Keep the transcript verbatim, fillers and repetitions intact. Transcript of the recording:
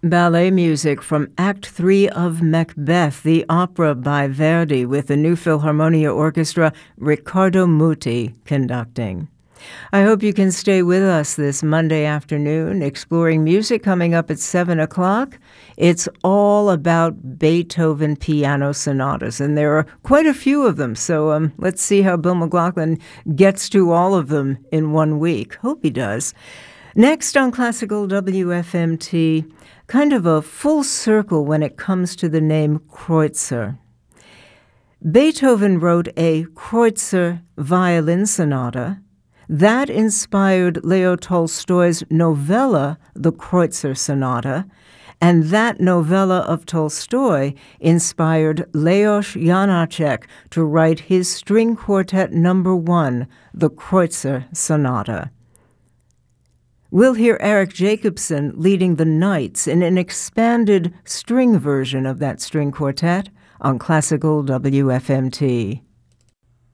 Ballet music from Act Three of Macbeth, the opera by Verdi, with the New Philharmonia Orchestra, Riccardo Muti conducting. I hope you can stay with us this Monday afternoon, exploring music coming up at seven o'clock. It's all about Beethoven piano sonatas, and there are quite a few of them, so um, let's see how Bill McLaughlin gets to all of them in one week. Hope he does. Next on Classical W F M T, kind of a full circle when it comes to the name Kreutzer. Beethoven wrote a Kreutzer violin sonata. That inspired Leo Tolstoy's novella, The Kreutzer Sonata, and that novella of Tolstoy inspired Leos Janáček to write his string quartet number one, The Kreutzer Sonata. We'll hear Eric Jacobson leading the Knights in an expanded string version of that string quartet on Classical W F M T.